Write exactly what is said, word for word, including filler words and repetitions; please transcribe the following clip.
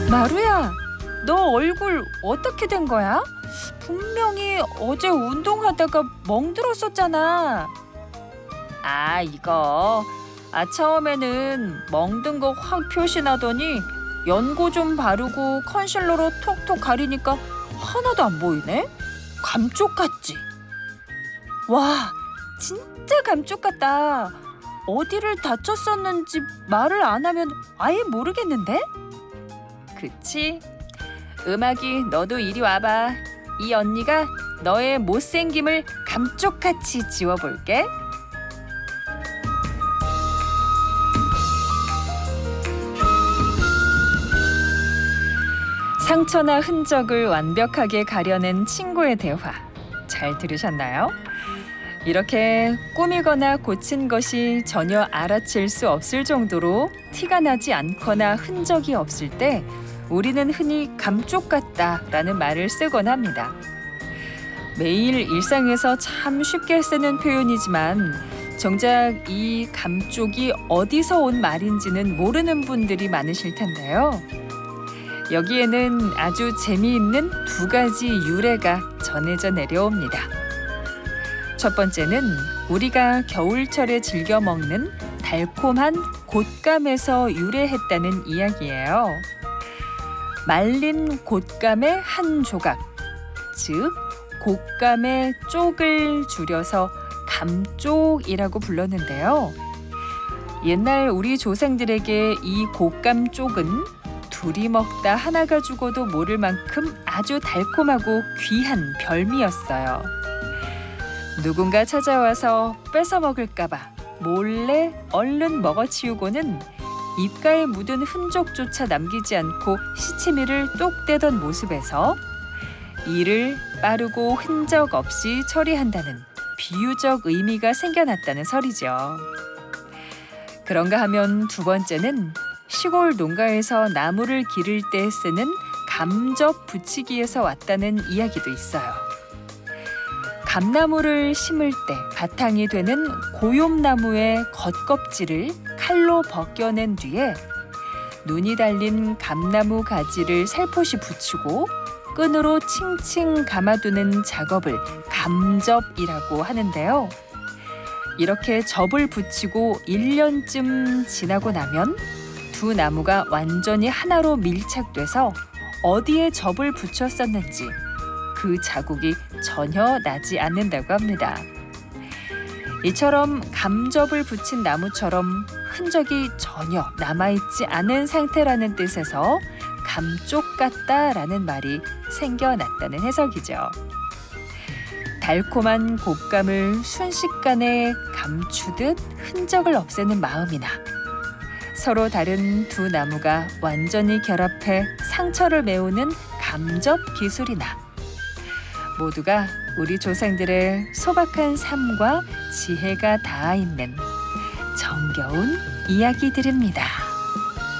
마루야, 너 얼굴 어떻게 된 거야? 분명히 어제 운동하다가 멍들었었잖아. 아, 이거. 아, 처음에는 멍든 거 확 표시나더니 연고 좀 바르고 컨실러로 톡톡 가리니까 하나도 안 보이네? 감쪽 같지? 와, 진짜 감쪽 같다. 어디를 다쳤었는지 말을 안 하면 아예 모르겠는데? 그치? 음악이 너도 이리 와봐. 이 언니가 너의 못생김을 감쪽같이 지워볼게. 상처나 흔적을 완벽하게 가려낸 친구의 대화. 잘 들으셨나요? 이렇게 꾸미거나 고친 것이 전혀 알아챌 수 없을 정도로 티가 나지 않거나 흔적이 없을 때 우리는 흔히 감쪽 같다라는 말을 쓰곤 합니다. 매일 일상에서 참 쉽게 쓰는 표현이지만 정작 이 감쪽이 어디서 온 말인지는 모르는 분들이 많으실 텐데요. 여기에는 아주 재미있는 두 가지 유래가 전해져 내려옵니다. 첫 번째는 우리가 겨울철에 즐겨 먹는 달콤한 곶감에서 유래했다는 이야기예요. 말린 곶감의 한 조각, 즉 곶감의 쪽을 줄여서 감쪽이라고 불렀는데요. 옛날 우리 조상들에게 이 곶감 쪽은 둘이 먹다 하나가 죽어도 모를 만큼 아주 달콤하고 귀한 별미였어요. 누군가 찾아와서 뺏어 먹을까 봐 몰래 얼른 먹어치우고는 입가에 묻은 흔적조차 남기지 않고 시치미를 똑 떼던 모습에서 이를 빠르고 흔적 없이 처리한다는 비유적 의미가 생겨났다는 설이죠. 그런가 하면 두 번째는 시골 농가에서 나무를 기를 때 쓰는 감접 붙이기에서 왔다는 이야기도 있어요. 감나무를 심을 때 바탕이 되는 고욤나무의 겉껍질을 칼로 벗겨낸 뒤에 눈이 달린 감나무 가지를 살포시 붙이고 끈으로 칭칭 감아두는 작업을 감접이라고 하는데요. 이렇게 접을 붙이고 일 년쯤 지나고 나면 두 나무가 완전히 하나로 밀착돼서 어디에 접을 붙였었는지 그 자국이 전혀 나지 않는다고 합니다. 이처럼 감접을 붙인 나무처럼 흔적이 전혀 남아있지 않은 상태라는 뜻에서 감쪽 같다라는 말이 생겨났다는 해석이죠. 달콤한 곶감을 순식간에 감추듯 흔적을 없애는 마음이나 서로 다른 두 나무가 완전히 결합해 상처를 메우는 감접 기술이나 모두가 우리 조상들의 소박한 삶과 지혜가 닿아 있는 정겨운 이야기들입니다.